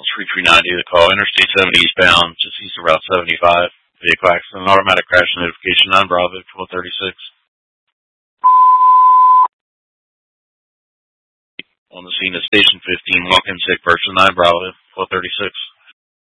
3390 the call. Interstate 70 eastbound, just east of Route 75. Vehicle accident, automatic crash notification, 9 Bravo, 436. On the scene of Station 15, walk-in sick person, 9 Bravo, 436.